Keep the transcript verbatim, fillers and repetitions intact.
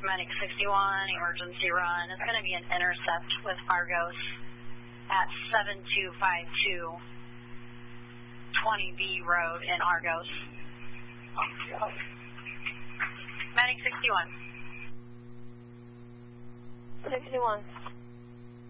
Medic sixty-one, emergency run. It's going to be an intercept with Argos at seven two five two twenty B Road in Argos. Medic sixty-one. sixty-one.